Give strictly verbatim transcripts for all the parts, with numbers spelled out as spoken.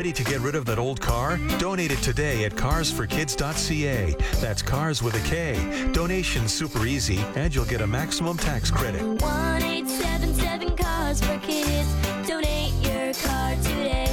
Ready to get rid of that old car? Donate it today at cars for kids dot c a. That's cars with a K. Donation's super easy, and you'll get a maximum tax credit. one eight seven seven cars for kids. Donate your car today.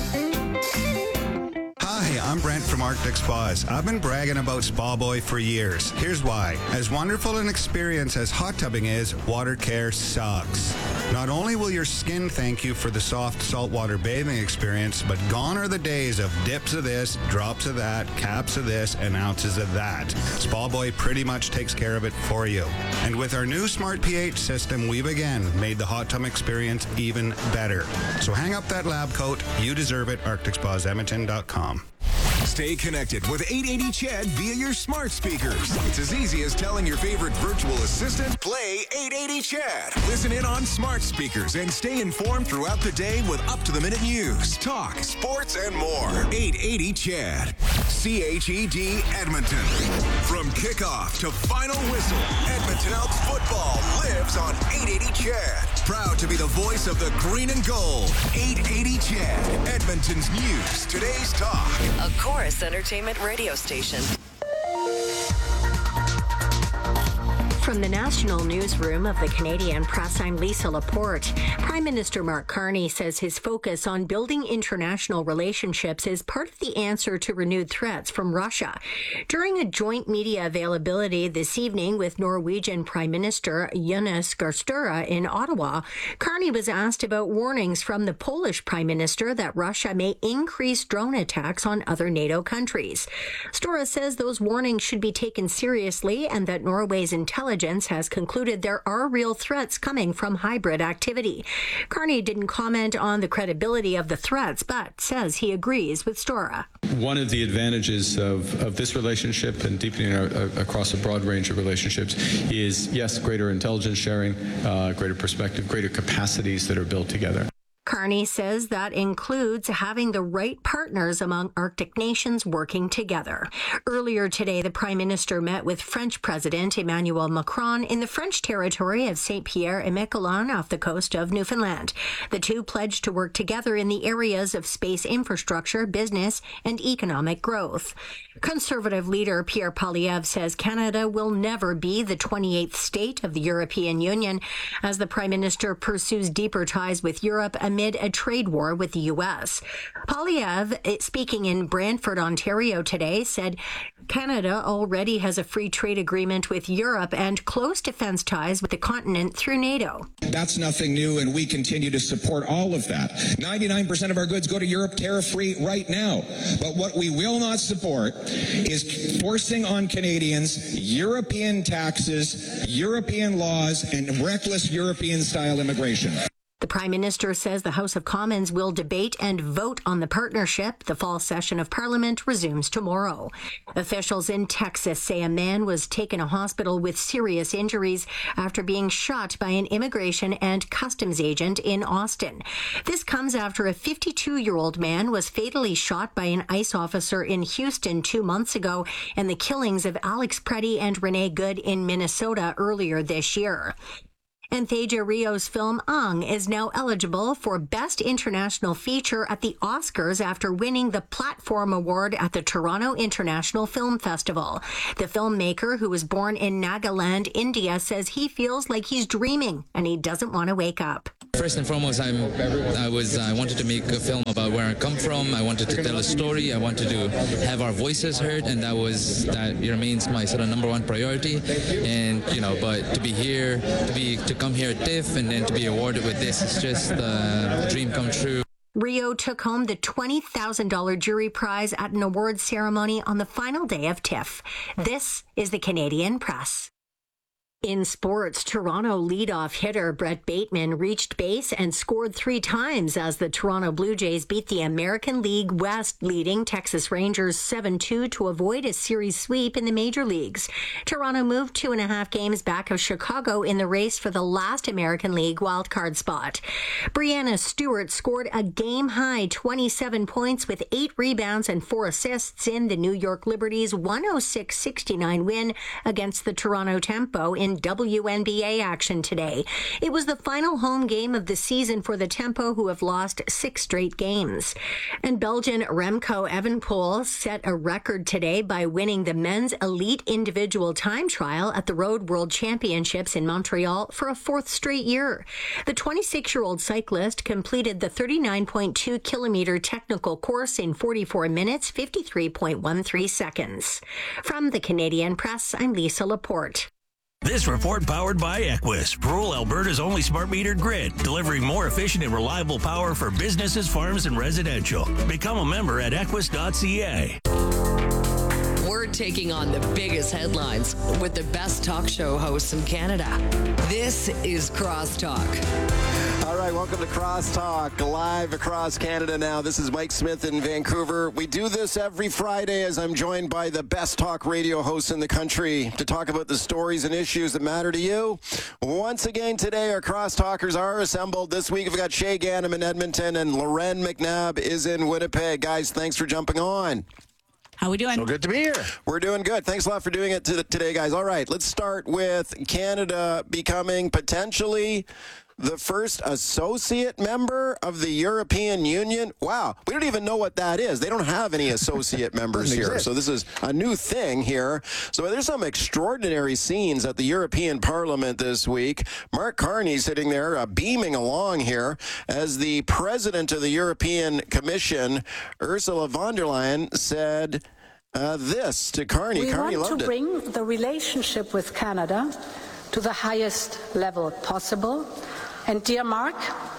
Hi, I'm Brent from Arctic Spas. I've been bragging about Spa Boy for years. Here's why. As wonderful an experience as hot tubbing is, water care sucks. Not only will your skin thank you for the soft saltwater bathing experience, but gone are the days of dips of this, drops of that, caps of this, and ounces of that. Spa Boy pretty much takes care of it for you. And with our new Smart pH system, we've again made the hot tub experience even better. So hang up that lab coat. You deserve it. Arctic Spas Edmonton dot com. Stay connected with eight eighty C H E D via your smart speakers. It's as easy as telling your favorite virtual assistant, play eight eighty C H E D. Listen in on smart speakers and stay informed throughout the day with up-to-the-minute news, talk, sports, and more. eight eighty C H E D. C H E D Edmonton. From kickoff to final whistle, Edmonton Elks football lives on eight eighty C H E D. Proud to be the voice of the green and gold. eight eighty C H E D. Edmonton's news, today's talk. A Chorus Entertainment radio station. From the National Newsroom of the Canadian Press, I'm Lisa Laporte. Prime Minister Mark Carney says his focus on building international relationships is part of the answer to renewed threats from Russia. During a joint media availability this evening with Norwegian Prime Minister Jonas Gahr Støre in Ottawa, Carney was asked about warnings from the Polish Prime Minister that Russia may increase drone attacks on other NATO countries. Støre says those warnings should be taken seriously and that Norway's intelligence has concluded there are real threats coming from hybrid activity. Carney didn't comment on the credibility of the threats, but says he agrees with Støre. One of the advantages of, of this relationship and deepening our, uh, across a broad range of relationships is, yes, greater intelligence sharing, uh, greater perspective, greater capacities that are built together. Carney says that includes having the right partners among Arctic nations working together. Earlier today, the Prime Minister met with French President Emmanuel Macron in the French territory of Saint Pierre et Miquelon off the coast of Newfoundland. The two pledged to work together in the areas of space infrastructure, business, and economic growth. Conservative leader Pierre Poilievre says Canada will never be the twenty-eighth state of the European Union as the Prime Minister pursues deeper ties with Europe amid a trade war with the U S. Poilievre, speaking in Brantford, Ontario today, said Canada already has a free trade agreement with Europe and close defense ties with the continent through NATO. That's nothing new, and we continue to support all of that. ninety-nine percent of our goods go to Europe tariff-free right now. But what we will not support is forcing on Canadians European taxes, European laws, and reckless European-style immigration. The Prime Minister says the House of Commons will debate and vote on the partnership. The fall session of Parliament resumes tomorrow. Officials in Texas say a man was taken to hospital with serious injuries after being shot by an immigration and customs agent in Austin. This comes after a fifty-two-year-old man was fatally shot by an ICE officer in Houston two months ago and the killings of Alex Preddy and Renee Good in Minnesota earlier this year. And Thaja Rio's film Ang is now eligible for Best International Feature at the Oscars after winning the Platform Award at the Toronto International Film Festival. The filmmaker, who was born in Nagaland, India, says he feels like he's dreaming and he doesn't want to wake up. First and foremost, I'm, I was I wanted to make a film about where I come from. I wanted to tell a story. I wanted to have our voices heard, and that was that remains my sort of number one priority. And you know, but to be here, to be to come here at TIFF, and then to be awarded with this is just a dream come true. Rio took home the twenty thousand dollars jury prize at an awards ceremony on the final day of TIFF. This is the Canadian Press. In sports, Toronto leadoff hitter Brett Bateman reached base and scored three times as the Toronto Blue Jays beat the American League West leading Texas Rangers seven two to avoid a series sweep in the major leagues. Toronto moved two and a half games back of Chicago in the race for the last American League wildcard spot. Brianna Stewart scored a game-high twenty-seven points with eight rebounds and four assists in the New York Liberty's one oh six sixty-nine win against the Toronto Tempo in in W N B A action today. It was the final home game of the season for the Tempo, who have lost six straight games. And Belgian Remco Evenepoel set a record today by winning the men's elite individual time trial at the Road World Championships in Montreal for a fourth straight year. The twenty-six-year-old cyclist completed the thirty-nine point two kilometer technical course in forty-four minutes, fifty-three point one three seconds. From the Canadian Press, I'm Lisa Laporte. This report powered by Equus, rural Alberta's only smart metered grid, delivering more efficient and reliable power for businesses, farms, and residential. Become a member at equus dot c a. We're taking on the biggest headlines with the best talk show hosts in Canada. This is Crosstalk. All right, welcome to Crosstalk, live across Canada now. This is Mike Smith in Vancouver. We do this every Friday as I'm joined by the best talk radio hosts in the country to talk about the stories and issues that matter to you. Once again today, our Crosstalkers are assembled. This week we've got Shay Ganem in Edmonton and Loren McNabb is in Winnipeg. Guys, thanks for jumping on. How we doing? So good to be here. We're doing good. Thanks a lot for doing it to today, guys. All right, let's start with Canada becoming potentially the first associate member of the European Union. Wow, we don't even know what that is. They don't have any associate members here. Exist. So this is a new thing here. So there's some extraordinary scenes at the European Parliament this week. Mark Carney sitting there uh, beaming along here as the president of the European Commission, Ursula von der Leyen, said uh, this to Carney. We Carney want loved to it. bring the relationship with Canada to the highest level possible. And dear Mark,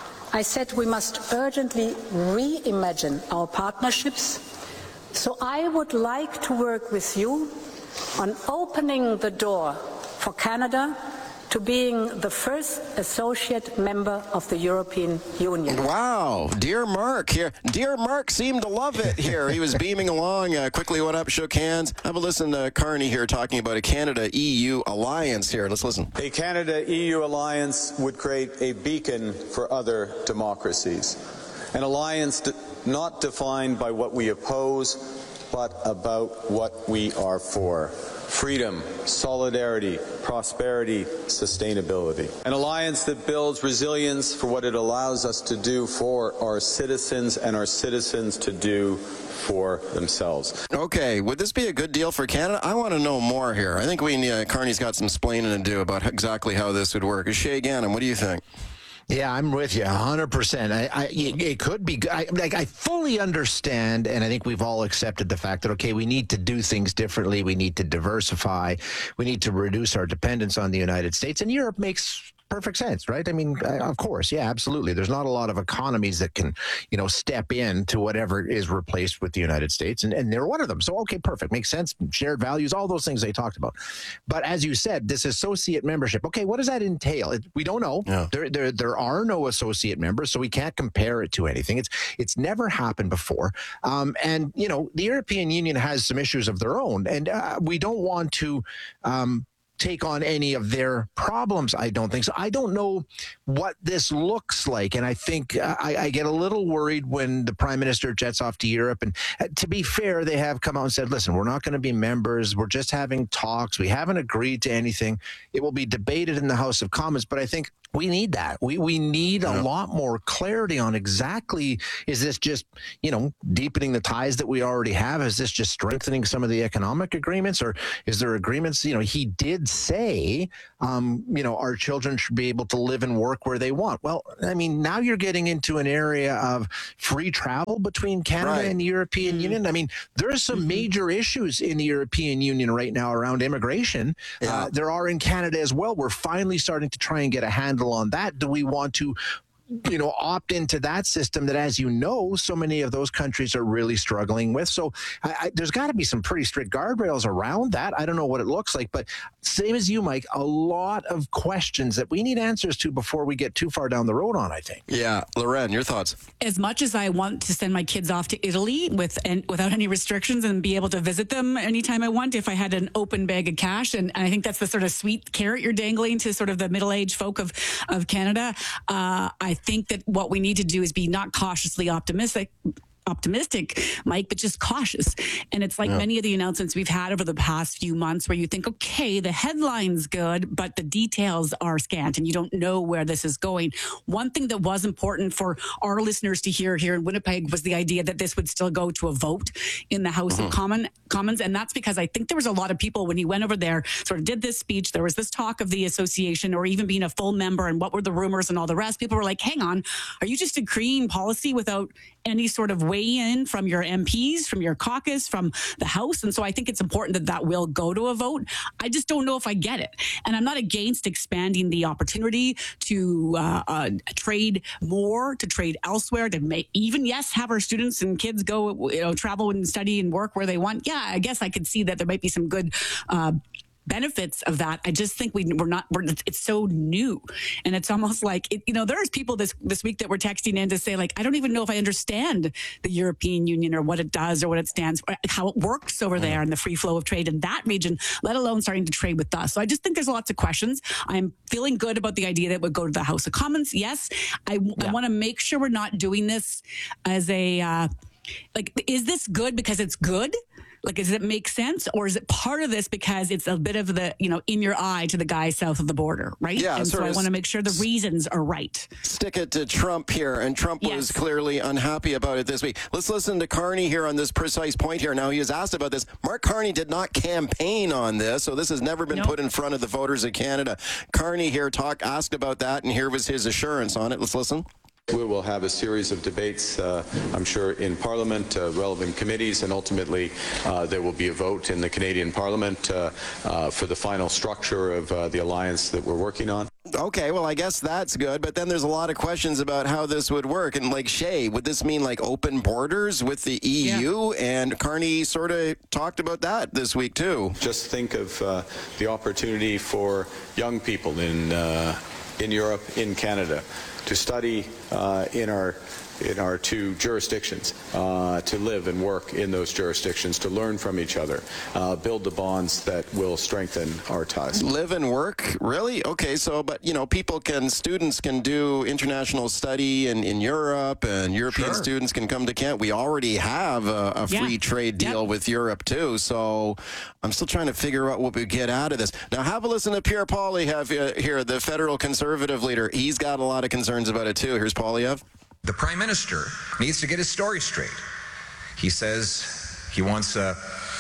I said we must urgently reimagine our partnerships. So I would like to work with you on opening the door for Canada to being the first associate member of the European Union. Wow. Dear Mark here. Dear Mark seemed to love it here. He was beaming along, uh, quickly went up, shook hands. Have a listen to Carney here talking about a Canada-E U alliance here. Let's listen. A Canada-E U alliance would create a beacon for other democracies. An alliance de- not defined by what we oppose, but about what we are for. Freedom, solidarity, prosperity, sustainability. An alliance that builds resilience for what it allows us to do for our citizens and our citizens to do for themselves. Okay, would this be a good deal for Canada? I want to know more here. I think we uh, Carney's got some splaining to do about exactly how this would work. Shay Ganem, what do you think? Yeah, I'm with you one hundred percent. I, I, it could be, I, like, I fully understand, and I think we've all accepted the fact that, okay, we need to do things differently. We need to diversify. We need to reduce our dependence on the United States. And Europe makes perfect sense, right? I mean, of course, yeah, absolutely. There's not a lot of economies that can, you know, step in to whatever is replaced with the United States, and, and they're one of them. So, okay, perfect. Makes sense. Shared values, all those things they talked about. But as you said, this associate membership, okay, what does that entail? It, we don't know. Yeah. There, there, there are no associate members, so we can't compare it to anything. It's, it's never happened before. Um, and, you know, the European Union has some issues of their own, and uh, we don't want to um, take on any of their problems, I don't think. So I don't know what this looks like. And I think uh, I, I get a little worried when the Prime Minister jets off to Europe. And uh, to be fair, they have come out and said, listen, we're not going to be members. We're just having talks. We haven't agreed to anything. It will be debated in the House of Commons. But I think we need that. We we need a lot more clarity on exactly, is this just, you know, deepening the ties that we already have? Is this just strengthening some of the economic agreements? Or is there agreements? You know, he did say, um, you know, our children should be able to live and work where they want. Well, I mean, now you're getting into an area of free travel between Canada right. and the European mm-hmm. Union. I mean, there are some mm-hmm. major issues in the European Union right now around immigration. Yeah. Uh, there are in Canada as well. We're finally starting to try and get a handle on that. Do we want to, you know, opt into that system that, as you know, so many of those countries are really struggling with? So I, I, there's got to be some pretty strict guardrails around that. I don't know what it looks like, but same as you, Mike, a lot of questions that we need answers to before we get too far down the road on, I think. Yeah. Loren, your thoughts? As much as I want to send my kids off to Italy with and without any restrictions and be able to visit them anytime I want, if I had an open bag of cash, and, and I think that's the sort of sweet carrot you're dangling to sort of the middle-aged folk of, of Canada, uh, I think that what we need to do is be not cautiously optimistic, optimistic, Mike, but just cautious. And it's like Yeah. many of the announcements we've had over the past few months where you think, okay, the headline's good, but the details are scant and you don't know where this is going. One thing that was important for our listeners to hear here in Winnipeg was the idea that this would still go to a vote in the House Mm-hmm. of Common, Commons. And that's because I think there was a lot of people when he went over there, sort of did this speech, there was this talk of the association or even being a full member and what were the rumors and all the rest. People were like, hang on, are you just agreeing policy without any sort of weigh-in from your M Ps, from your caucus, from the House? And so I think it's important that that will go to a vote. I just don't know if I get it. And I'm not against expanding the opportunity to uh, uh, trade more, to trade elsewhere, to make, even, yes, have our students and kids go, you know, travel and study and work where they want. Yeah, I guess I could see that there might be some good uh, benefits of that. I just think we, we're not, we're, it's so new. And it's almost like, it, you know, there's people this, this week that were texting in to say, like, I don't even know if I understand the European Union or what it does or what it stands for, how it works over there and the free flow of trade in that region, let alone starting to trade with us. So I just think there's lots of questions. I'm feeling good about the idea that it would go to the House of Commons. Yes. I, yeah. I want to make sure we're not doing this as a, uh, like, is this good because it's good? Like, does it make sense? Or is it part of this because it's a bit of the, you know, in your eye to the guy south of the border, right? Yeah, and so I want to make sure the reasons are right. Stick it to Trump here, and Trump Yes. was clearly unhappy about it this week. Let's listen to Carney here on this precise point here. Now, he was asked about this. Mark Carney did not campaign on this, so this has never been Nope. put in front of the voters of Canada. Carney here talk asked about that, and here was his assurance on it. Let's listen. We will have a series of debates, uh, I'm sure, in Parliament, uh, relevant committees, and ultimately uh, there will be a vote in the Canadian Parliament uh, uh, for the final structure of uh, the alliance that we're working on. Okay, well, I guess that's good, but then there's a lot of questions about how this would work. And like, Shay, would this mean like open borders with the E U? Yeah. And Carney sort of talked about that this week, too. Just think of uh, the opportunity for young people in, uh, in Europe, in Canada, to study uh, in our in our two jurisdictions, uh, to live and work in those jurisdictions, to learn from each other, uh, build the bonds that will strengthen our ties. Live and work? Really? Okay, so, but, you know, people can, students can do international study in, in Europe, and European Sure. students can come to Canada. We already have a, a free Yeah. trade deal Yep. with Europe, too, so I'm still trying to figure out what we get out of this. Now, have a listen to Pierre Poilievre uh, here, the federal conservative leader. He's got a lot of concerns about it, too. Here's Poilievre. The Prime Minister needs to get his story straight. He says he wants a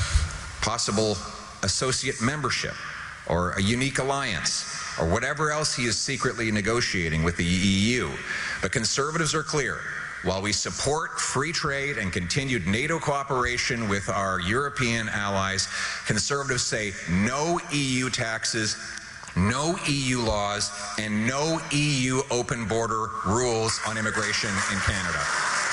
possible associate membership or a unique alliance or whatever else he is secretly negotiating with the E U. But Conservatives are clear. While we support free trade and continued NATO cooperation with our European allies, Conservatives say no E U taxes, no E U laws, and no E U open border rules on immigration in Canada.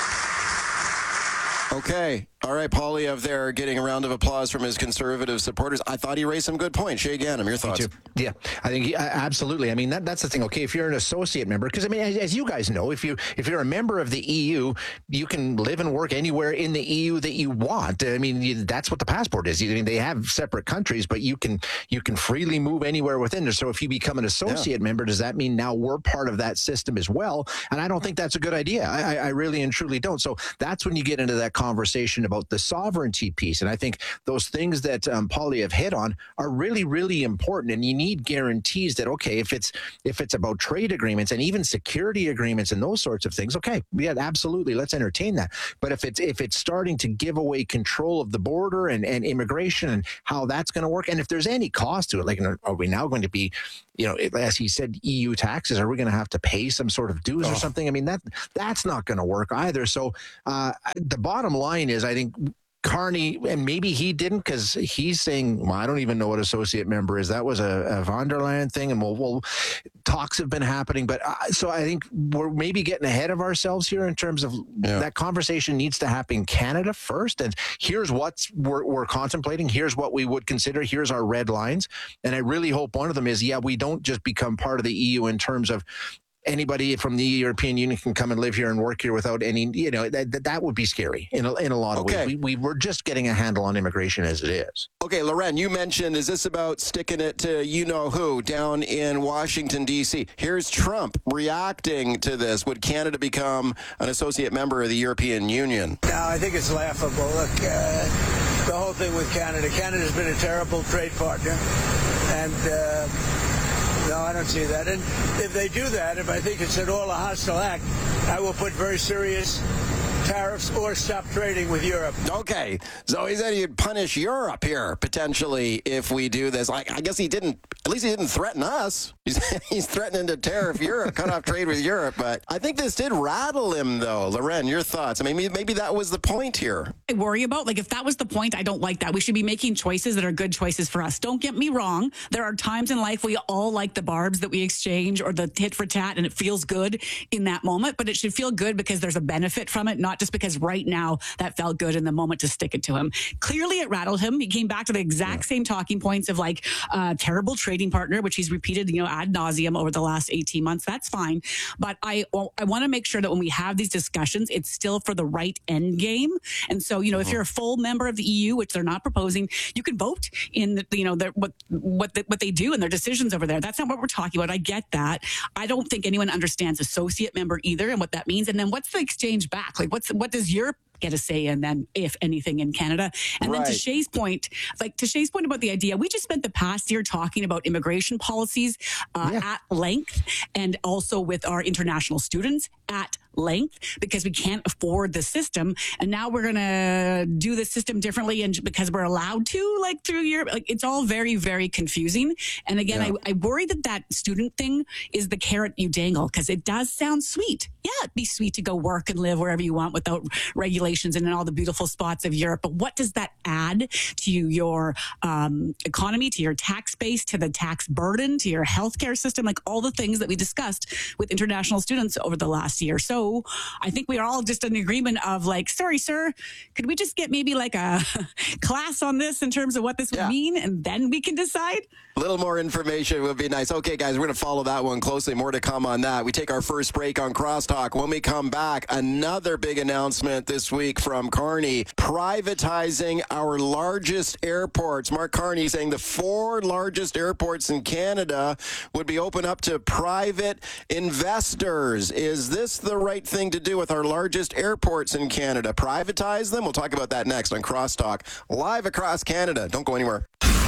Okay. All right, Poilievre there getting a round of applause from his conservative supporters. I thought he raised some good points. Shay Ganem, your thoughts? Yeah, I think he, uh, absolutely. I mean, that, that's the thing. Okay, if you're an associate member, because I mean, as, as you guys know, if you if you're a member of the E U, you can live and work anywhere in the E U that you want. I mean, you, that's what the passport is. I mean, they have separate countries, but you can you can freely move anywhere within there. So if you become an associate yeah. member, does that mean now we're part of that system as well? And I don't think that's a good idea. I, I really and truly don't. So that's when you get into that conversation about the sovereignty piece. And I think those things that um, Poilievre hit on are really, really important. And you need guarantees that, okay, if it's if it's about trade agreements and even security agreements and those sorts of things, okay, yeah, absolutely, let's entertain that. But if it's if it's starting to give away control of the border and, and immigration and how that's going to work, and if there's any cost to it, like are we now going to be, you know, as he said, E U taxes, are we going to have to pay some sort of dues oh. or something? I mean, that that's not going to work either. So uh, the bottom line is, I think Carney, and maybe he didn't because he's saying, well, I don't even know what associate member is. That was a, a von der Leyen thing, and we'll, we'll talks have been happening. But uh, so I think we're maybe getting ahead of ourselves here in terms of yeah. that conversation needs to happen in Canada first. And here's what we're, we're contemplating. Here's what we would consider. Here's our red lines. And I really hope one of them is, yeah, we don't just become part of the E U in terms of anybody from the European Union can come and live here and work here without any, you know, that, that would be scary in a, in a lot of Okay. ways. We, we, we're just getting a handle on immigration as it is. Okay, Loren, you mentioned, is this about sticking it to you-know-who down in Washington, D C? Here's Trump reacting to this. Would Canada become an associate member of the European Union? No, I think it's laughable. Look, uh, the whole thing with Canada. Canada's been a terrible trade partner. And, uh, no, I don't see that. And if they do that, if I think it's at all a hostile act, I will put very serious tariffs or stop trading with Europe. Okay, so he said he'd punish Europe here, potentially, if we do this. Like, I guess he didn't, at least he didn't threaten us. He's, he's threatening to tariff Europe, cut off trade with Europe. But I think this did rattle him, though. Loren, your thoughts? I mean, maybe, maybe that was the point here. I worry about, like, if that was the point, I don't like that. We should be making choices that are good choices for us. Don't get me wrong. There are times in life we all like the barbs that we exchange or the tit for tat, and it feels good in that moment, but it should feel good because there's a benefit from it, not just because right now that felt good in the moment to stick it to him. Clearly it rattled him. He came back to the exact yeah. same talking points of like uh, terrible trading partner, which he's repeated, you know, ad nauseum over the last eighteen months. That's fine. But I, I want to make sure that when we have these discussions, it's still for the right end game. And so, you know, if you're a full member of the E U, which they're not proposing, you can vote in, the, you know, their, what what the, what they do and their decisions over there. That's not what we're talking about. I get that. I don't think anyone understands associate member either and what that means. And then what's the exchange back? Like, what's what does Europe get a say in then, if anything, in Canada? And right. then to Shay's point, like to Shay's point about the idea, we just spent the past year talking about immigration policies uh, yeah. at length, and also with our international students at length, because we can't afford the system. And now we're going to do the system differently, and because we're allowed to, like through Europe, like it's all very, very confusing. And again, yeah. I, I worry that that student thing is the carrot you dangle, because it does sound sweet. Yeah, it'd be sweet to go work and live wherever you want without regulations and in all the beautiful spots of Europe. But what does that add to your um, economy, to your tax base, to the tax burden, to your healthcare system, like all the things that we discussed with international students over the last year? So I think we are all just in agreement of like, sorry, sir, could we just get maybe like a class on this in terms of what this would yeah. mean, and then we can decide? A little more information would be nice. Okay, guys, we're going to follow that one closely. More to come on that. We take our first break on Crosstalk. When we come back, another big announcement this week from Carney, privatizing our largest airports. Mark Carney saying the four largest airports in Canada would be open up to private investors. Is this the right thing to do with our largest airports in Canada? Privatize them? We'll talk about that next on Crosstalk, live across Canada. Don't go anywhere.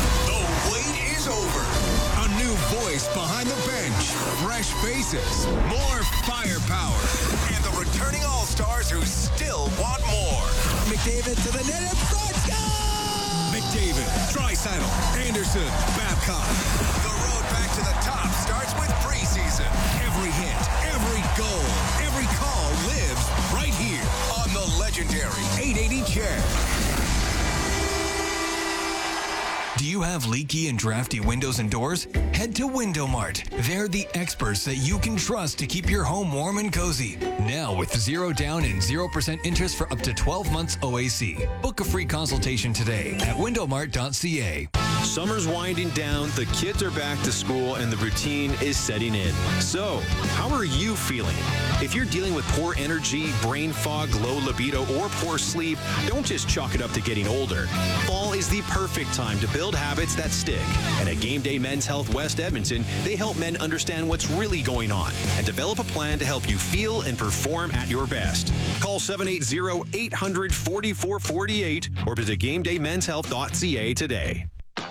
The wait is over. A new voice behind the bench, fresh faces, more firepower, and the returning all-stars who still want more. McDavid to the net and let's go! McDavid, Draisaitl, Anderson, Babcock. The road back to the top starts with preseason. Every hit, every goal, every call lives right here on the legendary eight eighty C H E D. Do you have leaky and drafty windows and doors? Head to Window Mart. They're the experts that you can trust to keep your home warm and cozy. Now with zero down and zero percent interest for up to twelve months O A C. Book a free consultation today at window mart dot c a. Summer's winding down, the kids are back to school, and the routine is setting in. So, how are you feeling? If you're dealing with poor energy, brain fog, low libido, or poor sleep, don't just chalk it up to getting older. Fall is the perfect time to build habits that stick. And at Game Day Men's Health West Edmonton, they help men understand what's really going on and develop a plan to help you feel and perform at your best. Call seven eight zero, eight hundred, forty-four forty-eight or visit game day men's health dot c a today.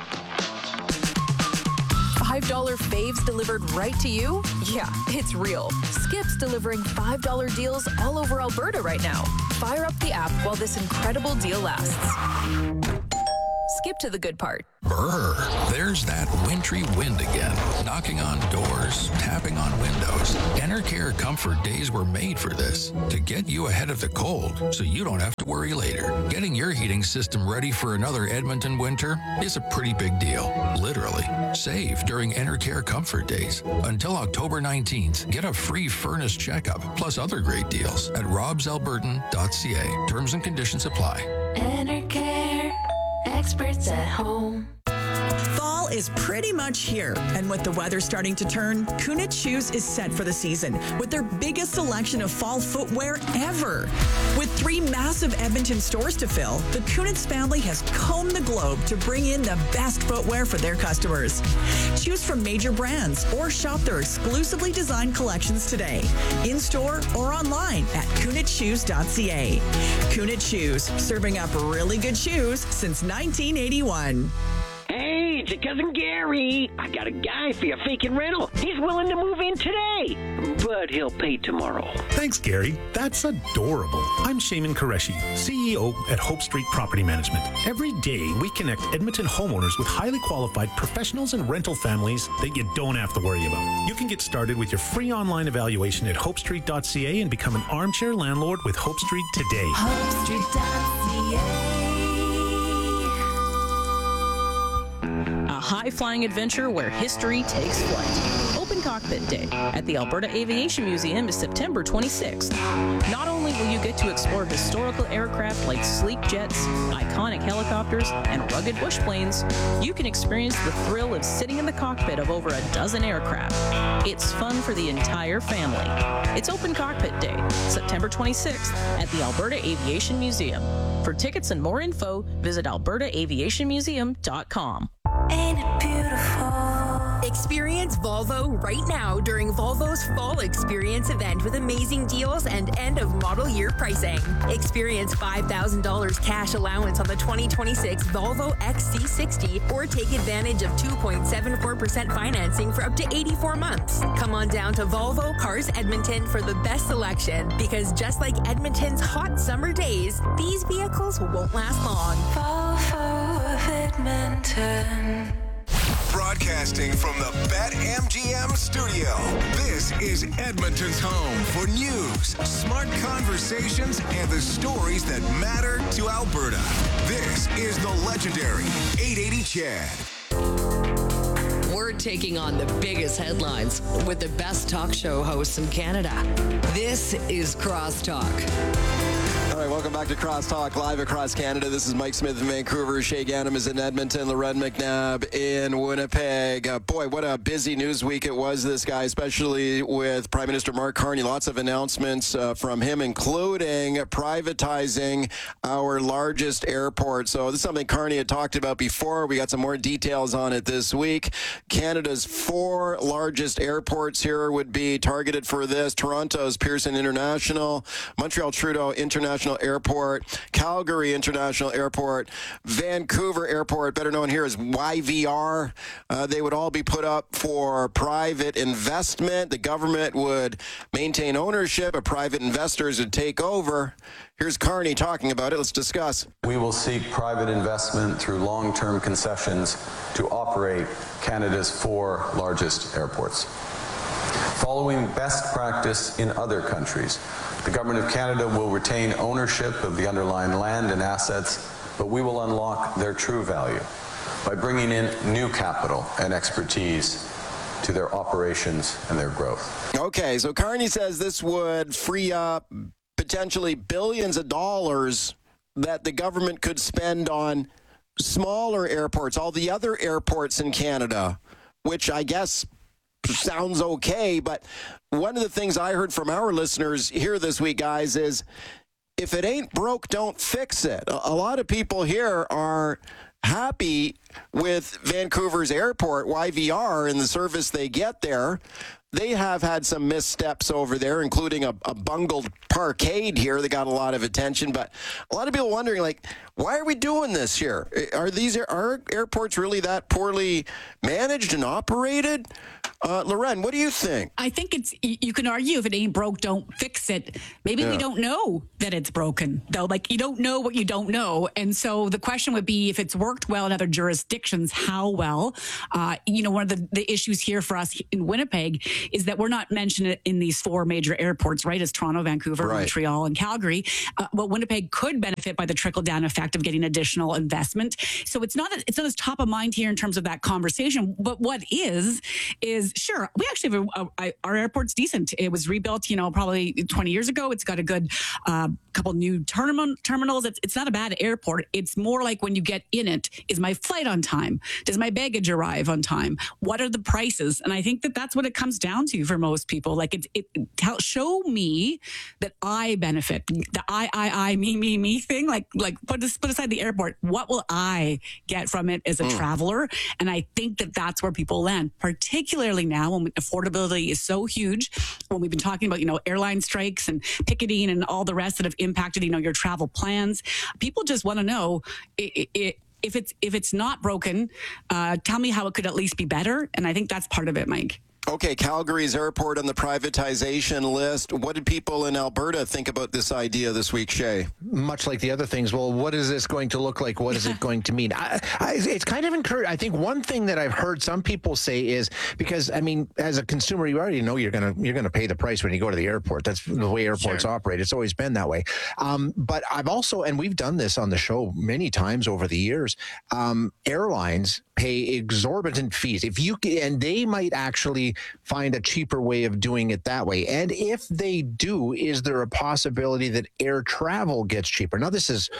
five dollar faves delivered right to you? Yeah, it's real. Skip's delivering five dollar deals all over Alberta right now. Fire up the app while this incredible deal lasts. Skip to the good part. Brr, there's that wintry wind again, knocking on doors, tapping on windows. Enercare Comfort Days were made for this, to get you ahead of the cold so you don't have to worry later. Getting your heating system ready for another Edmonton winter is a pretty big deal, literally. Save during Enercare Comfort Days. Until October nineteenth, get a free furnace checkup, plus other great deals at robs albertan dot c a. Terms and conditions apply. Enercare, experts at home. Fall is pretty much here, and with the weather starting to turn, Kunitz Shoes is set for the season with their biggest selection of fall footwear ever. With three massive Edmonton stores to fill, the Kunitz family has combed the globe to bring in the best footwear for their customers. Choose from major brands or shop their exclusively designed collections today, in-store or online at kunitz shoes dot c a. Kunitz Shoes, serving up really good shoes since nineteen eighty-one. Hey, it's your cousin Gary. I got a guy for your vacant rental. He's willing to move in today, but he'll pay tomorrow. Thanks, Gary. That's adorable. I'm Shaman Qureshi, C E O at Hope Street Property Management. Every day, we connect Edmonton homeowners with highly qualified professionals and rental families that you don't have to worry about. You can get started with your free online evaluation at hope street dot c a and become an armchair landlord with Hope Street today. hope street dot c a. A high-flying adventure where history takes flight. Open Cockpit Day at the Alberta Aviation Museum is September twenty-sixth. Not only will you get to explore historical aircraft like sleek jets, iconic helicopters, and rugged bush planes, you can experience the thrill of sitting in the cockpit of over a dozen aircraft. It's fun for the entire family. It's Open Cockpit Day, September twenty-sixth at the Alberta Aviation Museum. For tickets and more info, visit alberta aviation museum dot com. Ain't it beautiful? Experience Volvo right now during Volvo's Fall Experience event with amazing deals and end-of-model year pricing. Experience five thousand dollars cash allowance on the twenty twenty-six Volvo X C sixty or take advantage of two point seven four percent financing for up to eighty-four months. Come on down to Volvo Cars Edmonton for the best selection, because just like Edmonton's hot summer days, these vehicles won't last long. Volvo of Edmonton. Broadcasting from the BetMGM studio, this is Edmonton's home for news, smart conversations, and the stories that matter to Alberta. This is the legendary eight eighty Chad. We're taking on the biggest headlines with the best talk show hosts in Canada. This is Crosstalk. All right, welcome back to Crosstalk, live across Canada. This is Mike Smith in Vancouver. Shay Gannam is in Edmonton. Loren McNabb in Winnipeg. Uh, boy, what a busy news week it was, this guy, especially with Prime Minister Mark Carney. Lots of announcements uh, from him, including privatizing our largest airport. So this is something Carney had talked about before. We got some more details on it this week. Canada's four largest airports here would be targeted for this. Toronto's Pearson International, Montreal Trudeau International Airport, Calgary International Airport, Vancouver Airport, better known here as Y V R. Uh, they would all be put up for private investment. The government would maintain ownership, but private investors would take over. Here's Carney talking about it. Let's discuss. We will seek private investment through long-term concessions to operate Canada's four largest airports. Following best practice in other countries, the Government of Canada will retain ownership of the underlying land and assets, but we will unlock their true value by bringing in new capital and expertise to their operations and their growth. Okay, so Carney says this would free up potentially billions of dollars that the government could spend on smaller airports, all the other airports in Canada, which I guess sounds okay, but one of the things I heard from our listeners here this week, guys, is if it ain't broke, don't fix it. A lot of people here are happy with Vancouver's airport, Y V R, and the service they get there. They have had some missteps over there, including a, a bungled parkade here that got a lot of attention. But a lot of people wondering, like, why are we doing this here? Are these are airports really that poorly managed and operated? Uh, Loren, what do you think? I think it's, you can argue if it ain't broke, don't fix it. Maybe yeah. we don't know that it's broken, though. Like, you don't know what you don't know. And so the question would be, if it's worked well in other jurisdictions, how well? Uh, you know, one of the, the issues here for us in Winnipeg is that we're not mentioned in these four major airports, right? As Toronto, Vancouver, Right. Montreal, and Calgary. Uh, but Winnipeg could benefit by the trickle down effect of getting additional investment. So it's not it's not as top of mind here in terms of that conversation. But what is is sure we actually have a, a, our airport's decent. It was rebuilt, you know, probably twenty years ago. It's got a good uh, couple new terminal terminals. It's it's not a bad airport. It's more like when you get in it, is my flight on time? Does my baggage arrive on time? What are the prices? And I think that that's what it comes down to for most people. Like it, it tell, show me that I benefit. The I, I, I, me, me, me thing. Like, like put this, put aside the airport. What will I get from it as a mm. traveler? And I think that that's where people land, particularly now when affordability is so huge. When we've been talking about, you know, airline strikes and picketing and all the rest that have impacted, you know, your travel plans. People just want to know it, it, if it's if it's not broken, uh, tell me how it could at least be better. And I think that's part of it, Mike. Okay, Calgary's airport on the privatization list. What did people in Alberta think about this idea this week, Shay? Much like the other things, well, what is this going to look like? What is it going to mean? I, I, it's kind of encouraging. I think one thing that I've heard some people say is because, I mean, as a consumer, you already know you're going to you're going to pay the price when you go to the airport. That's the way airports sure. operate. It's always been that way. Um, but I've also, and we've done this on the show many times over the years, um, airlines pay exorbitant fees. If you and they might actually find a cheaper way of doing it that way. And if they do, is there a possibility that air travel gets cheaper? Now, this is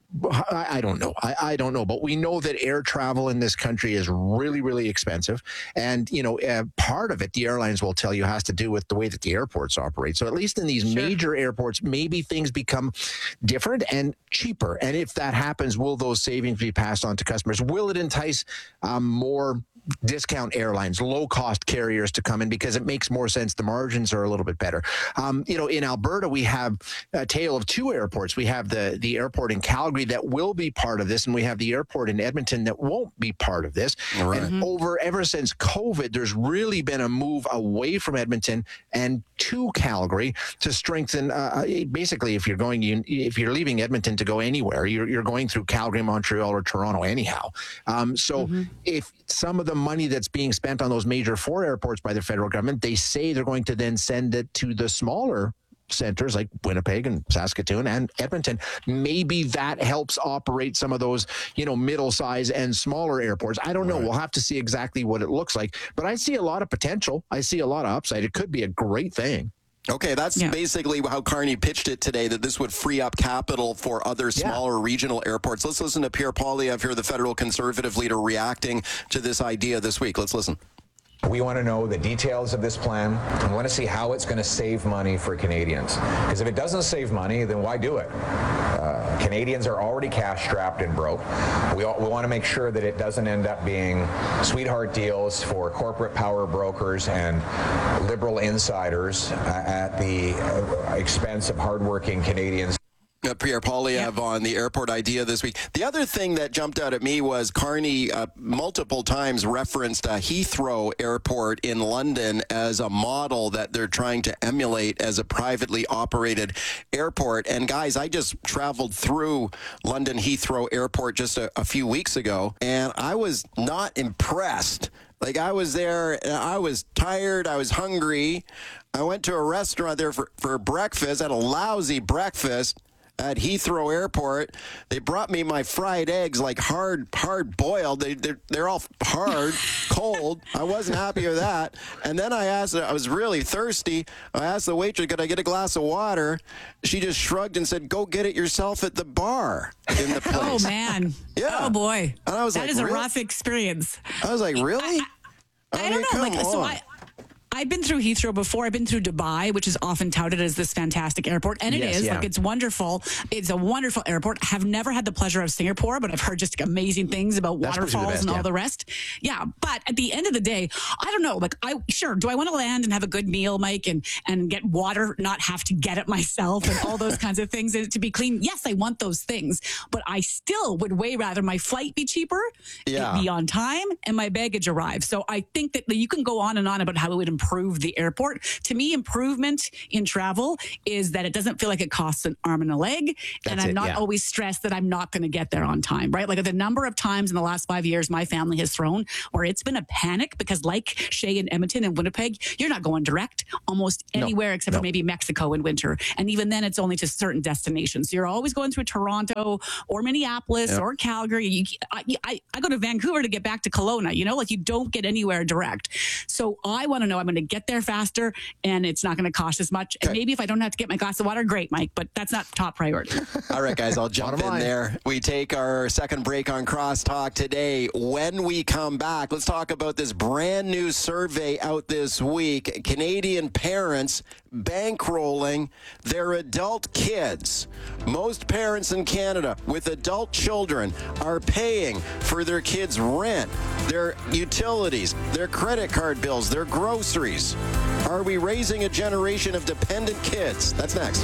I, I don't know. I, I don't know. But we know that air travel in this country is really, really expensive. And, you know, uh, part of it, the airlines will tell you, has to do with the way that the airports operate. So at least in these sure. major airports, maybe things become different and cheaper. And if that happens, will those savings be passed on to customers? Will it entice um, more discount airlines, low-cost carriers to come in because it makes more sense? The margins are a little bit better. Um, you know, in Alberta, we have a tale of two airports. We have the, the airport in Calgary that will be part of this, and we have the airport in Edmonton that won't be part of this. Right. And over ever since COVID, there's really been a move away from Edmonton and to Calgary to strengthen. Uh, basically, if you're going, if you're leaving Edmonton to go anywhere, you're, you're going through Calgary, Montreal, or Toronto anyhow. Um, so mm-hmm. if some of the money that's being spent on those major four airports by the federal government, they say they're going to then send it to the smaller centers like Winnipeg and Saskatoon and Edmonton. Maybe that helps operate some of those, you know, middle size and smaller airports. I don't know. Right. We'll have to see exactly what it looks like, but I see a lot of potential. I see a lot of upside. It could be a great thing. Okay, that's yeah. basically how Carney pitched it today, that this would free up capital for other smaller yeah. regional airports. Let's listen to Pierre Poilievre here, the federal Conservative leader, reacting to this idea this week. Let's listen. We want to know the details of this plan. We want to see how it's going to save money for Canadians. Because if it doesn't save money, then why do it? Uh, Canadians are already cash-strapped and broke. We, all, we want to make sure that it doesn't end up being sweetheart deals for corporate power brokers and liberal insiders uh, at the uh, expense of hardworking Canadians. Uh, Pierre Poilievre yep. on the airport idea this week. The other thing that jumped out at me was Carney uh, multiple times referenced uh, Heathrow Airport in London as a model that they're trying to emulate as a privately operated airport. And guys, I just traveled through London Heathrow Airport just a, a few weeks ago, and I was not impressed. Like, I was there, and I was tired, I was hungry. I went to a restaurant there for, for breakfast, had a lousy breakfast at Heathrow Airport. They brought me my fried eggs, like hard, hard boiled. They, they're, they're all hard, cold. I wasn't happy with that. And then I asked, I was really thirsty. I asked the waitress, could I get a glass of water? She just shrugged and said, go get it yourself at the bar in the place. Oh, man. Yeah. Oh, boy. And I was that like, is really? a rough experience. I was like, really? I, I, I, I mean, don't know. Like, on. so I... I've been through Heathrow before. I've been through Dubai, which is often touted as this fantastic airport. And it yes, is. Yeah. Like, it's wonderful. It's a wonderful airport. I have never had the pleasure of Singapore, but I've heard just amazing things about That's waterfalls best, and all yeah. the rest. Yeah. But at the end of the day, I don't know. Like, I sure, do I want to land and have a good meal, Mike, and, and get water, not have to get it myself and all those kinds of things and to be clean? Yes, I want those things. But I still would way rather my flight be cheaper, yeah. it be on time, and my baggage arrive. So I think that you can go on and on about how it would improve the airport. To me, improvement in travel is that it doesn't feel like it costs an arm and a leg. That's and I'm it, not yeah. always stressed that I'm not going to get there on time, right? Like the number of times in the last five years my family has thrown where it's been a panic because like Shay in Edmonton and Winnipeg, you're not going direct almost anywhere no, except no. for maybe Mexico in winter. And even then it's only to certain destinations. So you're always going through Toronto or Minneapolis Yep. or Calgary. You, I, I, I go to Vancouver to get back to Kelowna, you know, like you don't get anywhere direct. So I want to know I'm going to get there faster and it's not going to cost as much. And maybe if I don't have to get my glass of water, great, Mike, but that's not top priority. All right, guys, I'll jump in there. We take our second break on Crosstalk today. When we come back, let's talk about this brand new survey out this week. Canadian parents bankrolling their adult kids. Most parents in Canada with adult children are paying for their kids' rent, their utilities, their credit card bills, their groceries. Are we raising a generation of dependent kids? That's next.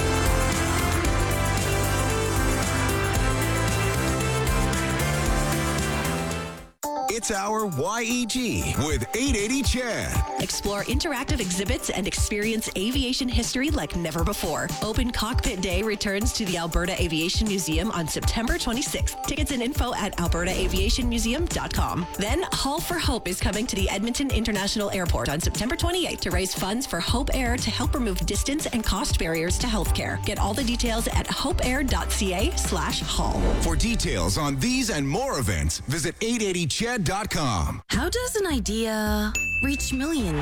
It's our Y E G with eight eighty Chad. Explore interactive exhibits and experience aviation history like never before. Open Cockpit Day returns to the Alberta Aviation Museum on September twenty-sixth. Tickets and info at alberta aviation museum dot com. Then Haul for Hope is coming to the Edmonton International Airport on September twenty-eighth to raise funds for Hope Air to help remove distance and cost barriers to healthcare. Get all the details at hopeair.ca slash haul. For details on these and more events, visit eight eighty chad dot com. How does an idea reach millions?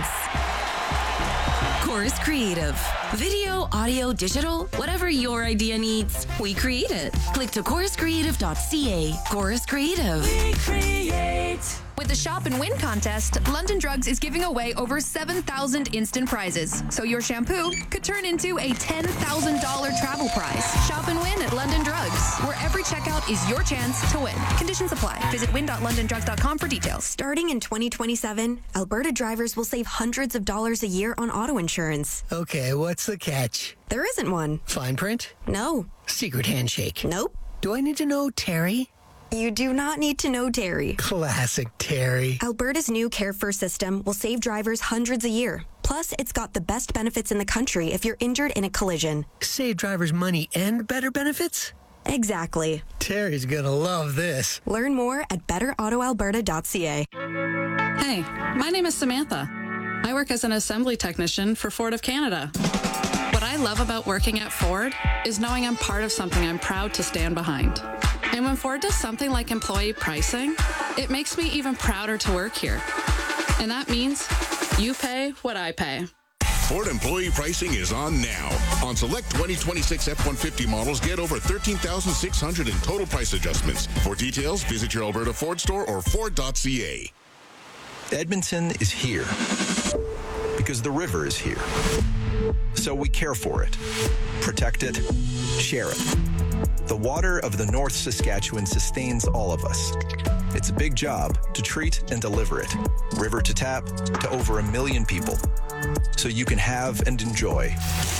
Chorus Creative. Video, audio, digital, whatever your idea needs, we create it. Click to chorus creative dot c a. Chorus Creative. We create. With the Shop and Win contest, London Drugs is giving away over seven thousand instant prizes. So your shampoo could turn into a ten thousand dollars travel prize. Shop and win at London Drugs, where every checkout is your chance to win. Conditions apply. Visit win dot london drugs dot com for details. Starting in twenty twenty-seven, Alberta drivers will save hundreds of dollars a year on auto insurance. Okay, what's the catch? There isn't one. Fine print? No. Secret handshake? Nope. Do I need to know Terry? You do not need to know Terry. Classic Terry. Alberta's new Care First system will save drivers hundreds a year. Plus, it's got the best benefits in the country if you're injured in a collision. Save drivers money and better benefits? Exactly. Terry's gonna love this. Learn more at better auto alberta dot c a. Hey, my name is Samantha. I work as an assembly technician for Ford of Canada. What I love about working at Ford is knowing I'm part of something I'm proud to stand behind. And when Ford does something like employee pricing, it makes me even prouder to work here. And that means you pay what I pay. Ford employee pricing is on now. On select twenty twenty-six F one fifty models, get over thirteen thousand six hundred in total price adjustments. For details, visit your Alberta Ford store or ford dot c a. Edmonton is here because the river is here. So we care for it, protect it, share it. The water of the North Saskatchewan sustains all of us. It's a big job to treat and deliver it, river to tap, to over a million people, so you can have and enjoy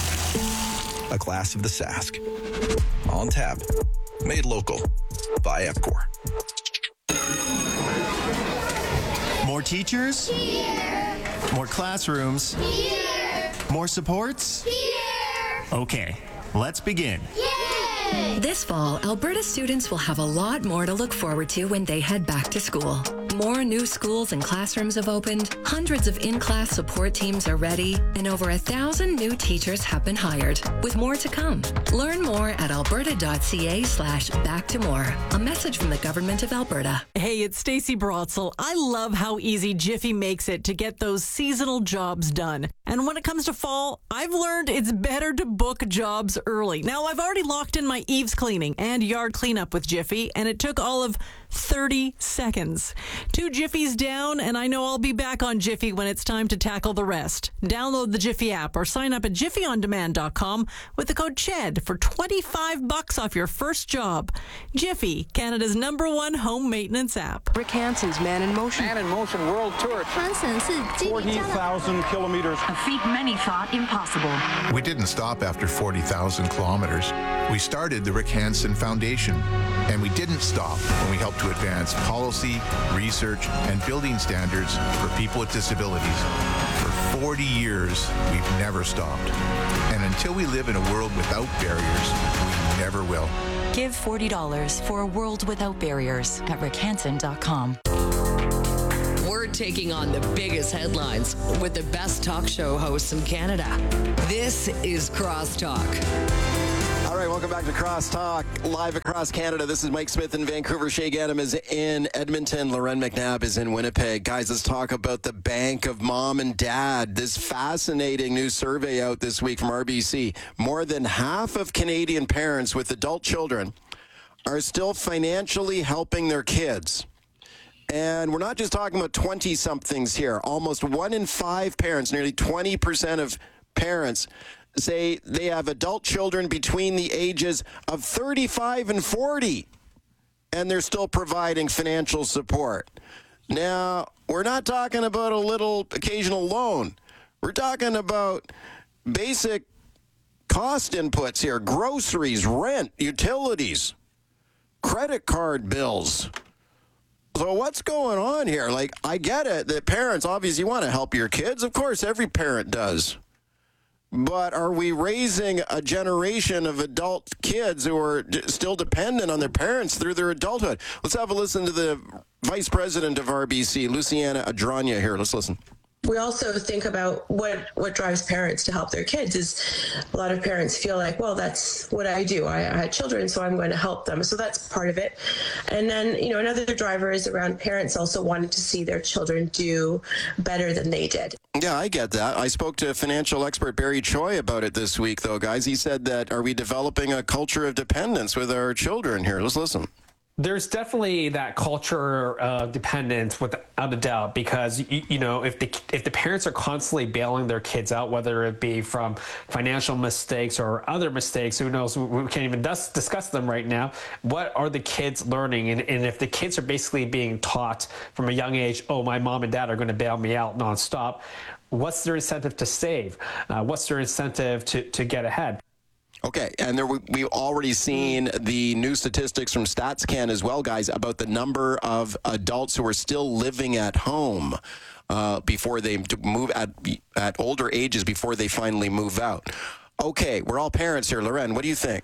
a glass of the Sask. On tap, made local by Epcor. More teachers? Here. More classrooms? Here. More supports? Here. Okay, let's begin. Yay! This fall, Alberta students will have a lot more to look forward to when they head back to school. More new schools and classrooms have opened, hundreds of in-class support teams are ready, and over a thousand new teachers have been hired, with more to come. Learn more at alberta.ca slash back to more. A message from the Government of Alberta. Hey, it's Stacey Brotzel. I love how easy Jiffy makes it to get those seasonal jobs done. And when it comes to fall, I've learned it's better to book jobs early. Now, I've already locked in my eaves cleaning and yard cleanup with Jiffy, and it took all of thirty seconds. Two Jiffies down, and I know I'll be back on Jiffy when it's time to tackle the rest. Download the Jiffy app or sign up at jiffy on demand dot com with the code CHED for twenty-five bucks off your first job. Jiffy, Canada's number one home maintenance app. Rick Hansen's Man in Motion. Man in Motion World Tour. forty thousand kilometers. A feat many thought impossible. We didn't stop after forty thousand kilometers. We started the Rick Hansen Foundation, and we didn't stop when we helped to advance policy, research, and building standards for people with disabilities for forty years, we've never stopped. And until we live in a world without barriers, we never will. Give forty dollars for a world without barriers at rick hansen dot com. We're taking on the biggest headlines with the best talk show hosts in Canada. This is Crosstalk. All right, welcome back to Crosstalk, live across Canada. This is Mike Smith in Vancouver. Shay Gaddam is in Edmonton. Loren McNabb is in Winnipeg. Guys, let's talk about the Bank of Mom and Dad. This fascinating new survey out this week from R B C. More than half of Canadian parents with adult children are still financially helping their kids. And we're not just talking about twenty-somethings here. Almost one in five parents, nearly twenty percent of parents, say they have adult children between the ages of thirty-five and forty, and they're still providing financial support. Now, we're not talking about a little occasional loan. We're talking about basic cost inputs here: groceries, rent, utilities, credit card bills. So what's going on here? Like, I get it that parents obviously want to help your kids. Of course, every parent does. But are we raising a generation of adult kids who are d- still dependent on their parents through their adulthood? Let's have a listen to the Vice President of R B C, Luciana Adranya, here. Let's listen. We also think about what, what drives parents to help their kids. Is a lot of parents feel like, well, that's what I do. I, I had children, so I'm going to help them. So that's part of it. And then, you know, another driver is around parents also wanting to see their children do better than they did. Yeah, I get that. I spoke to financial expert Barry Choi about it this week, though, guys. He said that, are we developing a culture of dependence with our children here? Let's listen. There's definitely that culture of dependence, without a doubt, because you, you know if the if the parents are constantly bailing their kids out, whether it be from financial mistakes or other mistakes, who knows? We can't even dis- discuss them right now. What are the kids learning? And, and if the kids are basically being taught from a young age, oh, my mom and dad are going to bail me out nonstop, what's their incentive to save? Uh, what's their incentive to to get ahead? Okay, and there we, we've already seen the new statistics from StatsCan as well, guys, about the number of adults who are still living at home uh, before they move at at older ages before they finally move out. Okay, we're all parents here. Loren, what do you think?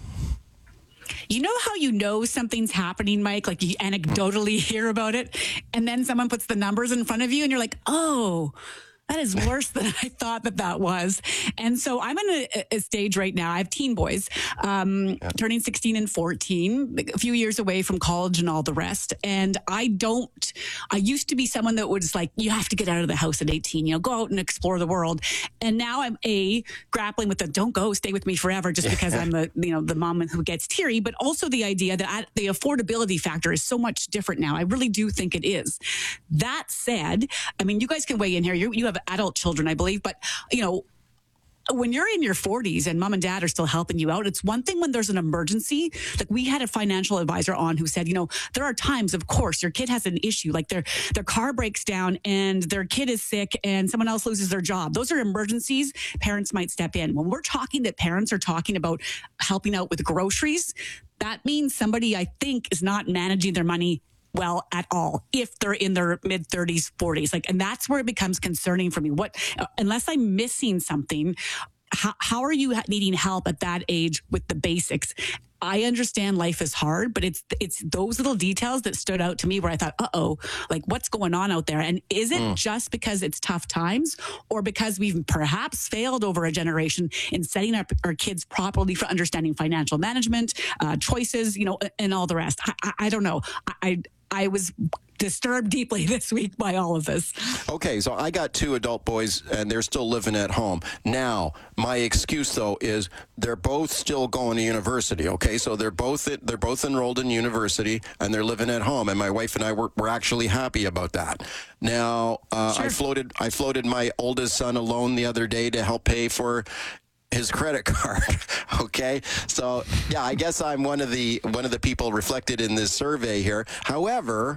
You know how you know something's happening, Mike? Like you anecdotally hear about it, and then someone puts the numbers in front of you, and you're like, oh, that is worse than I thought that that was. And so I'm in a, a stage right now. I have teen boys, um, yeah. turning sixteen and fourteen, a few years away from college and all the rest. And I don't, I used to be someone that was like, you have to get out of the house at eighteen, you know, go out and explore the world. And now I'm a grappling with the don't go, stay with me forever just because I'm the, you know, the mom who gets teary, but also the idea that I, the affordability factor is so much different now. I really do think it is. That said, I mean, you guys can weigh in here. You, you have adult children, I believe, but you know, when you're in your forties and mom and dad are still helping you out, it's one thing when there's an emergency. Like we had a financial advisor on who said, you know, there are times, of course, your kid has an issue, like their their car breaks down and their kid is sick and someone else loses their job. Those are emergencies. Parents might step in. When we're talking that parents are talking about helping out with groceries, that means somebody, I think, is not managing their money well at all if they're in their mid thirties, forties. Like, and that's where it becomes concerning for me. What, unless I'm missing something, how, how are you needing help at that age with the basics? I understand life is hard, but it's it's those little details that stood out to me where I thought, uh-oh, like what's going on out there? And is it mm. just because it's tough times or because we've perhaps failed over a generation in setting up our kids properly for understanding financial management, uh, choices, you know, and all the rest? I, I, I don't know. I, I I was disturbed deeply this week by all of this. Okay, so I got two adult boys, and they're still living at home. Now, my excuse, though, is they're both still going to university, okay? So they're both they're both enrolled in university, and they're living at home, and my wife and I were, were actually happy about that. Now, uh, sure. I floated I floated my oldest son a loan the other day to help pay for his credit card. Okay. So yeah, I guess I'm one of the one of the people reflected in this survey here. However,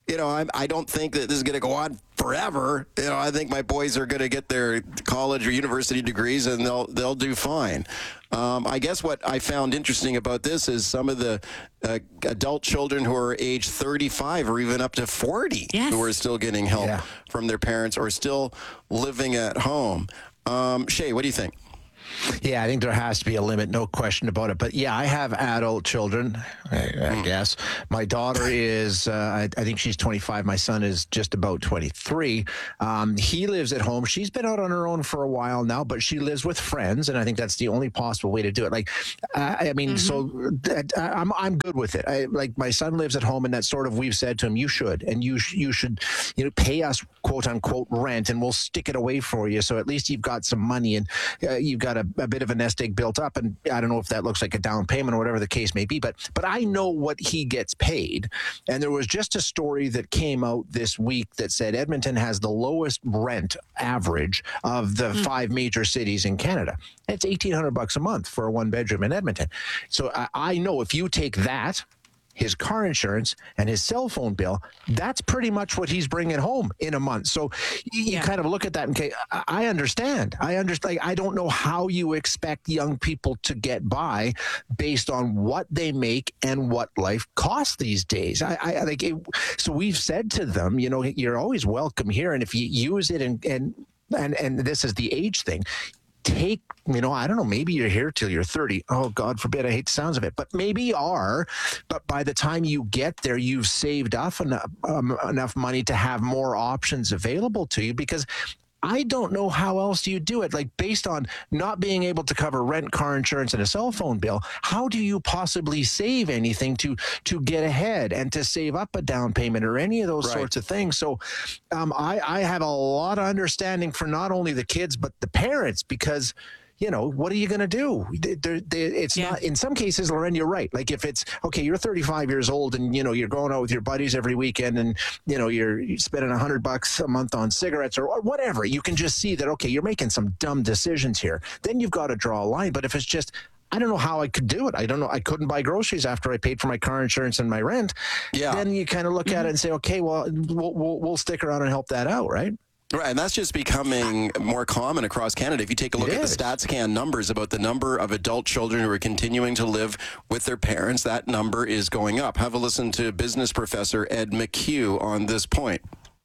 you know, I, I don't think that this is going to go on forever. You know, I think my boys are going to get their college or university degrees, and they'll they'll do fine. Um, I guess what I found interesting about this is some of the uh, adult children who are age thirty-five or even up to forty yes. who are still getting help yeah. from their parents or still living at home. Um, Shay, what do you think? Yeah, I think there has to be a limit, no question about it. But yeah, I have adult children, I, I mm. guess. My daughter is, uh, I, I think she's twenty-five. My son is just about twenty-three. Um, he lives at home. She's been out on her own for a while now, but she lives with friends, and I think that's the only possible way to do it. Like, uh, I mean, mm-hmm. so that, uh, I'm I'm good with it. I, like, my son lives at home, and that's sort of, we've said to him, you should, and you sh- you should, you know, pay us quote unquote rent, and we'll stick it away for you. So at least you've got some money, and uh, you've got a a bit of a nest egg built up, and I don't know if that looks like a down payment or whatever the case may be, but but I know what he gets paid. And there was just a story that came out this week that said Edmonton has the lowest rent average of the mm. five major cities in Canada. It's eighteen hundred bucks a month for a one bedroom in Edmonton. So I, I know if you take that, his car insurance, and his cell phone bill, that's pretty much what he's bringing home in a month. So you, yeah. you kind of look at that and say, I, I understand. I understand. I don't know how you expect young people to get by based on what they make and what life costs these days. I, I like it, so we've said to them, you know, you're always welcome here, and if you use it, and and and, and this is the age thing. Take, you know, I don't know, maybe you're here till you're thirty. Oh, God forbid, I hate the sounds of it. But maybe you are. But by the time you get there, you've saved up enough, um, enough money to have more options available to you, because I don't know how else you do it. Like, based on not being able to cover rent, car insurance, and a cell phone bill, how do you possibly save anything to to get ahead and to save up a down payment or any of those right. sorts of things? So um, I, I have a lot of understanding for not only the kids, but the parents, because, you know, what are you going to do? They're, they're, it's yeah. not, in some cases, Lauren, you're right. Like, if it's, okay, you're thirty-five years old and, you know, you're going out with your buddies every weekend and, you know, you're, you're spending a hundred bucks a month on cigarettes or, or whatever, you can just see that, okay, you're making some dumb decisions here. Then you've got to draw a line. But if it's just, I don't know how I could do it. I don't know. I couldn't buy groceries after I paid for my car insurance and my rent. Yeah. Then you kind of look mm-hmm. at it and say, okay, well, we'll, we'll, we'll stick around and help that out, right? Right, and that's just becoming more common across Canada. If you take a look it at is. the StatsCan numbers about the number of adult children who are continuing to live with their parents, that number is going up. Have a listen to business professor Ed McHugh on this point.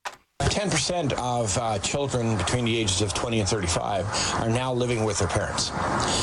ten percent of uh, children between the ages of twenty and thirty-five are now living with their parents.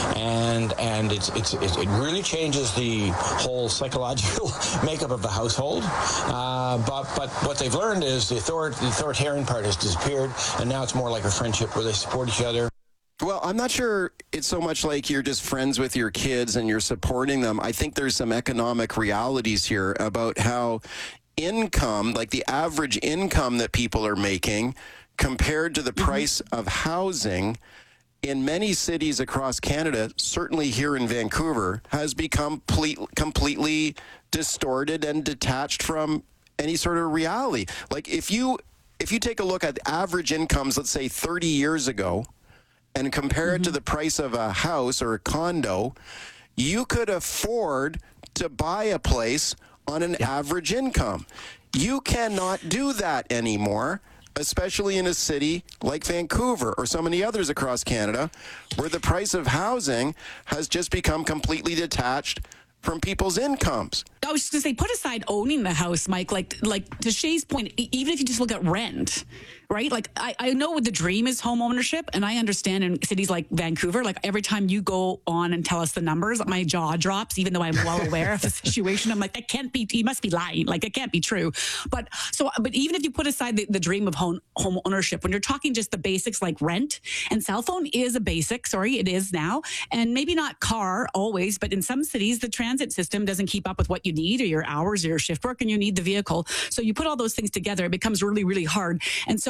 And and it's, it's, it's, it really changes the whole psychological makeup of the household. Uh, but, but what they've learned is the, author- the authoritarian part has disappeared, and now it's more like a friendship where they support each other. Well, I'm not sure it's so much like you're just friends with your kids and you're supporting them. I think there's some economic realities here about how income, like the average income that people are making compared to the price mm-hmm. of housing in many cities across Canada, certainly here in Vancouver, has become ple- completely distorted and detached from any sort of reality. Like, if you if you take a look at average incomes, let's say thirty years ago, and compare mm-hmm. it to the price of a house or a condo, you could afford to buy a place on an yeah. average income. You cannot do that anymore, especially in a city like Vancouver or so many others across Canada, where the price of housing has just become completely detached from people's incomes. I was just going to say, put aside owning the house, Mike, like like to Shay's point, even if you just look at rent, right? Like, I, I know the dream is home ownership, and I understand in cities like Vancouver, like every time you go on and tell us the numbers, my jaw drops, even though I'm well aware of the situation. I'm like, it can't be, he must be lying. Like, it can't be true. But so, but even if you put aside the, the dream of home, home ownership, when you're talking just the basics like rent, and cell phone is a basic, sorry, it is now, and maybe not car always, but in some cities, the transit system doesn't keep up with what you need or your hours or your shift work, and you need the vehicle. So you put all those things together, it becomes really, really hard. And so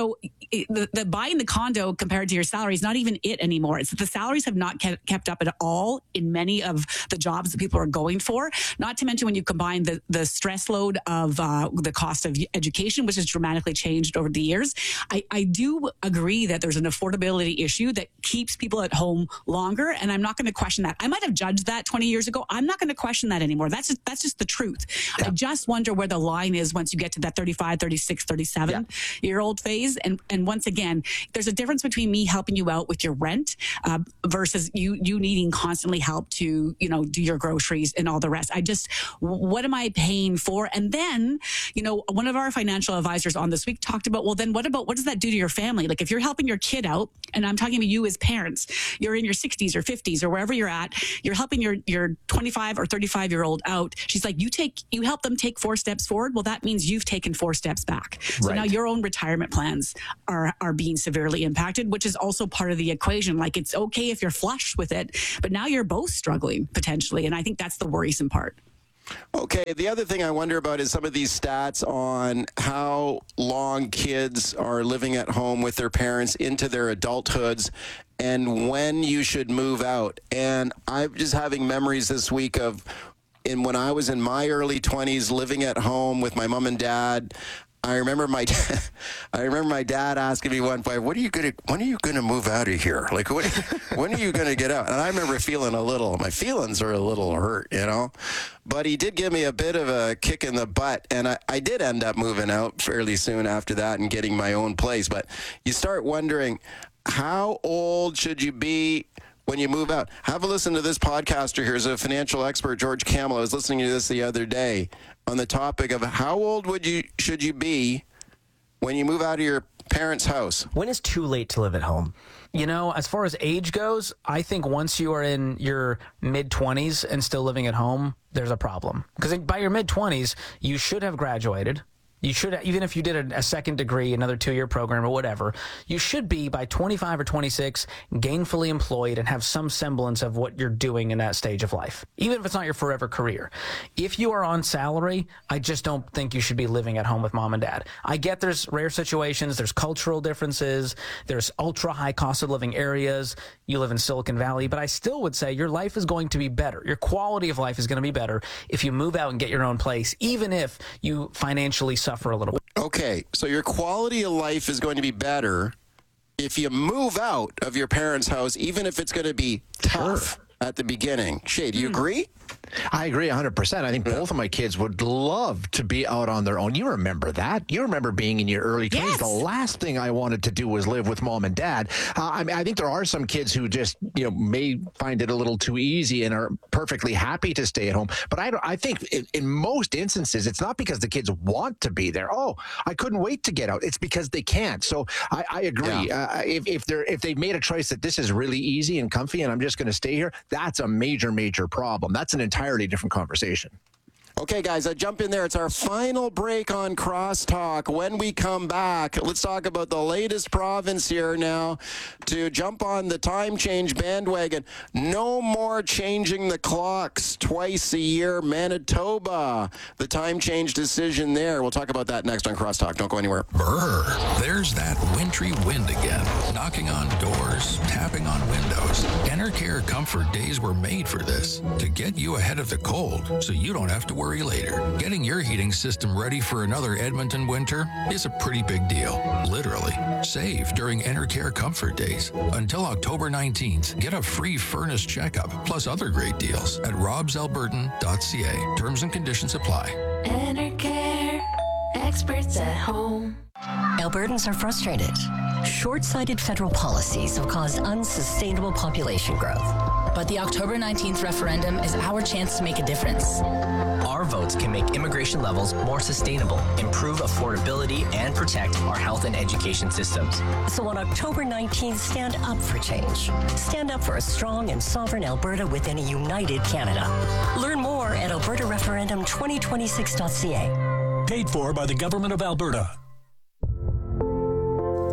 So the, the buying the condo compared to your salary is not even it anymore. It's that the salaries have not kept, kept up at all in many of the jobs that people are going for. Not to mention when you combine the, the stress load of uh, the cost of education, which has dramatically changed over the years. I, I do agree that there's an affordability issue that keeps people at home longer. And I'm not going to question that. I might have judged that twenty years ago. I'm not going to question that anymore. That's just, that's just the truth. Yeah. I just wonder where the line is once you get to that thirty-five, thirty-six, thirty-seven yeah. year old phase. And and once again, there's a difference between me helping you out with your rent uh, versus you you needing constantly help to, you know, do your groceries and all the rest. I just, what am I paying for? And then, you know, one of our financial advisors on this week talked about, well, then what about, what does that do to your family? Like if you're helping your kid out, and I'm talking about you as parents, you're in your sixties or fifties or wherever you're at, you're helping your, your twenty-five or thirty-five year old out. She's like, you take, you help them take four steps forward. Well, that means you've taken four steps back. So right. now your own retirement plans are, are being severely impacted, which is also part of the equation. Like it's okay if you're flush with it, but now you're both struggling potentially. And I think that's the worrisome part. Okay, the other thing I wonder about is some of these stats on how long kids are living at home with their parents into their adulthoods and when you should move out. And I'm just having memories this week of in when I was in my early twenties living at home with my mom and dad. I remember my dad, I remember my dad asking me one point, "What are you gonna? When are you gonna move out of here? Like, what, when are you gonna get out?" And I remember feeling a little, my feelings are a little hurt, you know. But he did give me a bit of a kick in the butt, and I, I did end up moving out fairly soon after that and getting my own place. But you start wondering, how old should you be when you move out? Have a listen to this podcaster here, is a financial expert, George Kamel. I was listening to this the other day on the topic of how old would you should you be when you move out of your parents' house? When is too late to live at home? You know, as far as age goes, I think once you are in your mid-twenties and still living at home, there's a problem. Because by your mid-twenties, you should have graduated. You should, even if you did a, a second degree, another two-year program or whatever, you should be by twenty-five or twenty-six gainfully employed and have some semblance of what you're doing in that stage of life, even if it's not your forever career. If you are on salary, I just don't think you should be living at home with mom and dad. I get there's rare situations, there's cultural differences, there's ultra-high cost of living areas, you live in Silicon Valley, but I still would say your life is going to be better. Your quality of life is going to be better if you move out and get your own place, even if you financially suffer a little bit. Okay, so your quality of life is going to be better if you move out of your parents' house, even if it's going to be tough sure. at the beginning. Shay, do you mm. agree? I agree one hundred percent. I think both of my kids would love to be out on their own. You remember that. You remember being in your early twenties. Yes. The last thing I wanted to do was live with mom and dad. Uh, I mean, I think there are some kids who just, you know, may find it a little too easy and are perfectly happy to stay at home. But I, don't, I think in, in most instances, it's not because the kids want to be there. Oh, I couldn't wait to get out. It's because they can't. So I, I agree. Yeah. Uh, if, if they're if they've made a choice that this is really easy and comfy and I'm just going to stay here, that's a major, major problem. That's an entire entirely different conversation. Okay, guys, I jump in there. It's our final break on Crosstalk. When we come back, let's talk about the latest province here now to jump on the time change bandwagon. No more changing the clocks twice a year. Manitoba, the time change decision there. We'll talk about that next on Crosstalk. Don't go anywhere. Brr, there's that wintry wind again, knocking on doors, tapping on windows. Enercare Comfort Days were made for this, to get you ahead of the cold so you don't have to worry later. Getting your heating system ready for another Edmonton winter is a pretty big deal, literally. Save during Enercare Comfort Days. Until October nineteenth, get a free furnace checkup, plus other great deals at robs albertan dot c a. Terms and conditions apply. Enercare, experts at home. Albertans are frustrated. Short-sighted federal policies have caused unsustainable population growth. But the October nineteenth referendum is our chance to make a difference. Our votes can make immigration levels more sustainable, improve affordability, and protect our health and education systems. So on October nineteenth, stand up for change. Stand up for a strong and sovereign Alberta within a united Canada. Learn more at alberta referendum twenty twenty-six dot c a. Paid for by the Government of Alberta.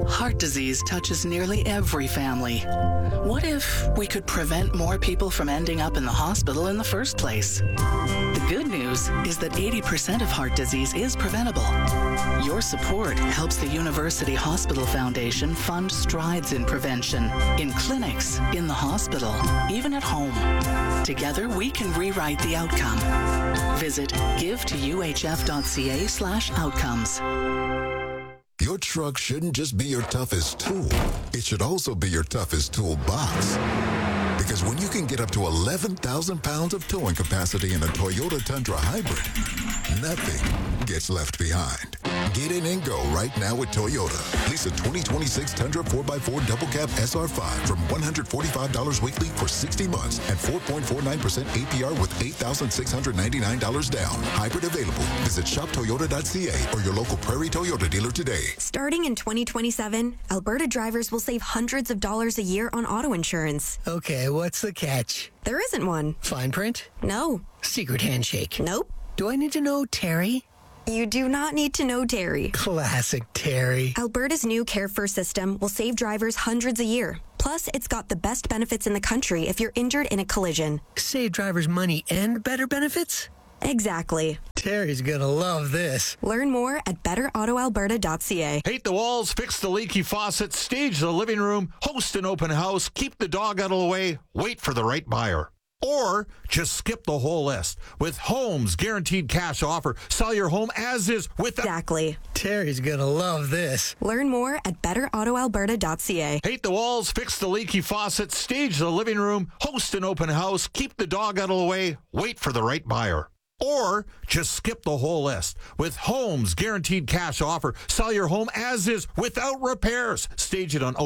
Heart disease touches nearly every family. What if we could prevent more people from ending up in the hospital in the first place? The good news is that eighty percent of heart disease is preventable. Your support helps the University Hospital Foundation fund strides in prevention, in clinics, in the hospital, even at home. Together, we can rewrite the outcome. Visit give to u h f dot c a slash outcomes. Your truck shouldn't just be your toughest tool. It should also be your toughest toolbox. Because when you can get up to eleven thousand pounds of towing capacity in a Toyota Tundra Hybrid, nothing gets left behind. Get in and go right now with Toyota. Lease a twenty twenty-six Tundra four by four Double Cab S R five from one hundred forty-five dollars weekly for sixty months at four point four nine percent A P R with eight thousand six hundred ninety-nine dollars down. Hybrid available. Visit shop toyota dot c a or your local Prairie Toyota dealer today. Starting in twenty twenty-seven, Alberta drivers will save hundreds of dollars a year on auto insurance. Okay, what's the catch? There isn't one. Fine print? No. Secret handshake? Nope. Do I need to know Terry? You do not need to know Terry. Classic Terry. Alberta's new Care First system will save drivers hundreds a year. Plus, it's got the best benefits in the country if you're injured in a collision. Save drivers money and better benefits? Exactly. Terry's gonna love this. Learn more at better auto alberta dot c a. Paint the walls, fix the leaky faucet, stage the living room, host an open house, keep the dog out of the way, wait for the right buyer. Or just skip the whole list. With Home's guaranteed cash offer, sell your home as is without... Exactly. Terry's gonna love this. Learn more at better auto alberta dot c a. Paint the walls, fix the leaky faucet, stage the living room, host an open house, keep the dog out of the way, wait for the right buyer. Or just skip the whole list. With Home's guaranteed cash offer, sell your home as is without repairs. Stage it on